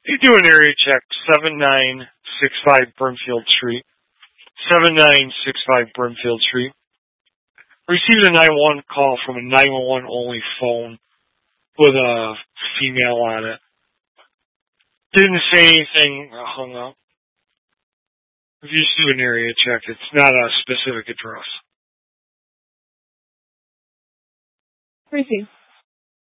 You do an area check, 7965 Brimfield Street. 7965 Brimfield Street. Received a 911 call from a 911 only phone with a female on it. Didn't say anything, hung up. If you do an area check, it's not a specific address. Crazy.